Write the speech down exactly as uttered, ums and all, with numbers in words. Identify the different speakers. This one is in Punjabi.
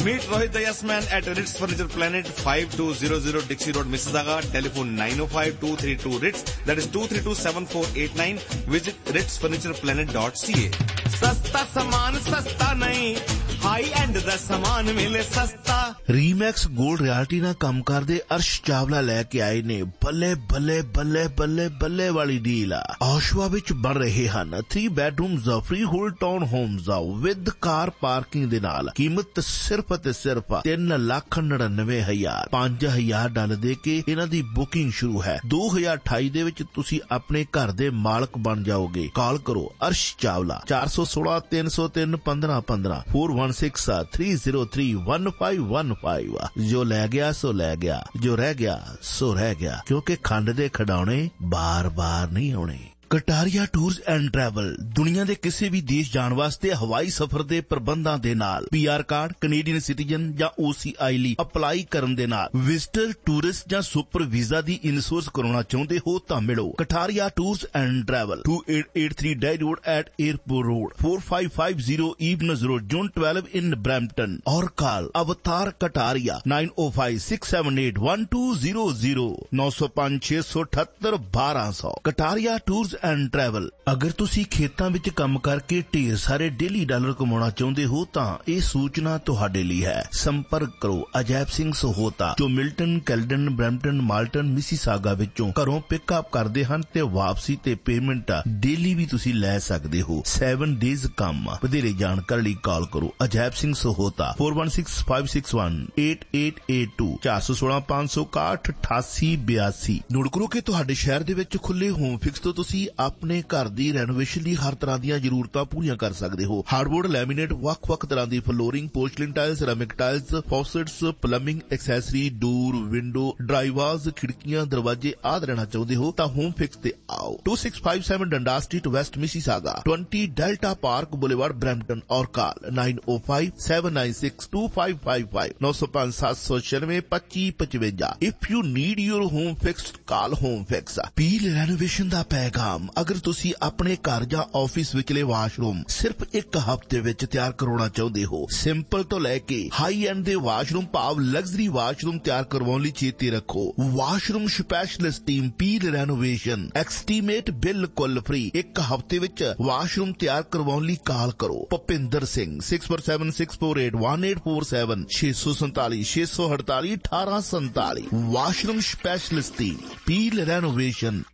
Speaker 1: Meet Rohit the Yes Man at Ritz Furniture Planet, five two zero zero Dixie Road, Mississauga. Telephone nine oh five, two three two, Ritz. That is two three two, seven four eight nine. Visit ritz furniture planet dot c a. सस्ता सामान सस्ता नहीं, हाई एंड दा सामान मिले सस्ता।
Speaker 2: ਰੀਮੈਕਸ ਗੋਲਡ ਰਿਐਲਿਟੀ ਨਾਲ ਕੰਮ ਕਰਦੇ ਅਰਸ਼ ਚਾਵਲਾ ਲੈ ਕੇ ਆਏ ਨੇ ਬੱਲੇ ਬੱਲੇ ਬੱਲੇ ਬੱਲੇ ਬੱਲੇ ਵਾਲੀ ਡੀਲ। ਆਸ਼ਵਾ ਵਿੱਚ ਬਣ ਰਹੇ ਹਨ three ਬੈਡਰੂਮਸ free hold town homes with car parking ਦੇ ਨਾਲ। ਕੀਮਤ ਸਿਰਫ ਅਤੇ ਸਿਰਫ ਤਿੰਨ ਲੱਖ ਨੜਿਨਵੇਂ ਹਜ਼ਾਰ। ਪੰਜ ਹਜ਼ਾਰ ਡਾਲਰ ਦੇ ਕੇ ਇਹਨਾਂ ਦੀ ਬੁਕਿੰਗ ਸ਼ੁਰੂ ਹੈ। ਦੋ ਹਜ਼ਾਰ ਅਠਾਈ ਦੇ ਵਿੱਚ ਤੁਸੀਂ ਆਪਣੇ ਘਰ ਦੇ ਮਾਲਕ ਬਣ ਜਾਓਗੇ। ਕਾਲ ਕਰੋ ਅਰਸ਼ ਚਾਵਲਾ ਚਾਰ ਸੌ ਸੋਲਾਂ ਤਿੰਨ ਸੌ ਤਿੰਨ ਪੰਦਰਾਂ ਪੰਦਰਾਂ four one six three zero three one five one five। ਜੋ ਲੈ ਗਿਆ ਸੋ ਲੈ ਗਿਆ, ਜੋ ਰਹਿ ਗਿਆ ਸੋ ਰਹਿ ਗਿਆ, ਕਿਉਂਕਿ ਖੰਡ ਦੇ ਖਿਡੌਣੇ ਬਾਰ ਬਾਰ ਨਹੀਂ ਆਉਣੇ। ਕਟਾਰੀਆ ਟੂਰਸ ਐਂਡ ਟਰੈਵਲ ਦੁਨੀਆ ਦੇ ਕਿਸੇ ਵੀ ਦੇਸ਼ ਜਾਣ ਵਾਸਤੇ ਹਵਾਈ ਸਫ਼ਰ ਦੇ ਪ੍ਰਬੰਧਾਂ ਦੇ ਨਾਲ P R card, Canadian citizen ਜਾਂ ਓ ਸੀ ਆਈ ਲਈ ਅਪਲਾਈ ਕਰਨ ਦੇ ਨਾਲ ਵਿਜ਼ਟਰ, ਟੂਰਿਸਟ ਜਾਂ ਸੁਪਰ ਵੀਜ਼ਾ ਦੀ ਇੰਸ਼ੋਰੈਂਸ ਕਰਾਉਣਾ ਚਾਹੁੰਦੇ ਹੋ ਤਾਂ ਮਿਲੋ Kataria tours and travel two eight eight three Dye Road at Airport Road four five five zero Eveners Road, Zone twelve in Brampton। और कॉल अवतार Kataria nine oh five six seven eight one two zero zero नौ सौ पांच छे सौ अठहत्तर बारह सौ। Kataria tours and travel. ਅਗਰ ਤੁਸੀਂ ਖੇਤਾਂ ਵਿੱਚ ਕੰਮ ਕਰਕੇ ਢੇਰ ਸਾਰੇ ਡੇਲੀ ਡਾਲਰ ਕਮਾਉਣਾ ਚਾਹੁੰਦੇ ਹੋ ਤਾਂ ਇਹ ਸੂਚਨਾ ਤੁਹਾਡੇ ਲਈ ਹੈ। ਸੰਪਰਕ ਕਰੋ ਅਜੈਬ ਸਿੰਘ ਸਹੋਤਾ ਜੋ Milton, Caledon, Brampton, Malton, Mississauga ਵਿੱਚੋਂ ਘਰੋਂ ਪਿਕਅਪ ਕਰਦੇ ਹਨ ਤੇ ਵਾਪਸੀ ਤੇ ਪੇਮੈਂਟ ਡੇਲੀ ਵੀ ਤੁਸੀਂ ਲੈ ਸਕਦੇ ਹੋ। ਸੈਵਨ ਡੇਜ਼ ਕੰਮ। ਵਧੇਰੇ ਜਾਣਕਾਰੀ ਲਈ ਕਾਲ ਕਰੋ Ajaib Singh Sahota four one six five six one eight eight eight two ਚਾਰ ਸੌ ਸੋਲਾਂ ਪੰਜ ਸੌ ਇਕਾਹਠ ਅਠਾਸੀ ਬਿਆਸੀ। ਨੋਟ ਕਰੋ ਕਿ ਤੁਹਾਡੇ ਸ਼ਹਿਰ ਦੇ ਵਿੱਚ ਖੁੱਲੇ ਹੋਮ ਫਿਕਸ ਤੋਂ ਤੁਸੀਂ ਆਪਣੇ ਘਰ ਦੀ ਰੈਨੋਵੇਸ਼ਨ ਲਈ ਹਰ ਤਰ੍ਹਾਂ ਦੀਆਂ ਜ਼ਰੂਰਤਾਂ ਪੂਰੀਆਂ ਕਰ ਸਕਦੇ ਹੋ। ਹਾਰਡਵੁੱਡ, ਲੈਮੀਨੇਟ, ਵੱਖ-ਵੱਖ ਤਰ੍ਹਾਂ ਦੀ flooring, ਪੋਰਸਲਿਨ tiles, ceramic tiles, ਫੌਸਟਸ, plumbing accessory, ਡੋਰ, ਵਿੰਡੋ, ਡਰਾਈਵਾਜ਼, ਖਿੜਕੀਆਂ, ਦਰਵਾਜ਼ੇ ਆਦਿ ਲੈਣਾ ਚਾਹੁੰਦੇ ਹੋ ਤਾਂ ਹੋਮ ਫਿਕਸ ਤੇ ਆਓ। two six five seven Dundas Street, West Mississauga, twenty Delta Park Boulevard, Brampton। और call nine oh five seven nine six two five five five नौ सौ पांच सात सौ छियानवे पच्चीस पचवंजा। If you need your home fix call home fix. Peel renovation ਦਾ ਪੈਗਾਮ। ਅਗਰ ਤੁਸੀਂ ਆਪਣੇ ਘਰ ਜਾਂ ਆਫਿਸ ਵਿਚਲੇ ਵਾਸ਼ਰੂਮ ਸਿਰਫ ਇੱਕ ਹਫ਼ਤੇ ਵਿੱਚ ਤਿਆਰ ਕਰਾਉਣਾ ਚਾਹੁੰਦੇ ਹੋ, ਸਿੰਪਲ ਤੋਂ ਲੈ ਕੇ ਹਾਈ ਐਂਡ ਦੇ ਵਾਸ਼ਰੂਮ ਭਾਵ ਲਗਜ਼ਰੀ ਵਾਸ਼ਰੂਮ ਤਿਆਰ ਕਰਵਾਉਣ ਲਈ ਚੇਤੇ ਰੱਖੋ washroom specialist team peel renovation estimate ਬਿਲਕੁਲ ਫ੍ਰੀ। ਇੱਕ ਹਫ਼ਤੇ ਵਿੱਚ ਵਾਸ਼ਰੂਮ ਤਿਆਰ ਕਰਵਾਉਣ ਲਈ ਕਾਲ ਕਰੋ Bhupinder Singh six four seven six four eight one eight four seven ਛੇ ਸੌ ਸੰਤਾਲੀ ਛੇ ਸੌ ਅਠਤਾਲੀ ਅਠਾਰਾਂ ਸੰਤਾਲੀ। Washroom specialist team peel renovation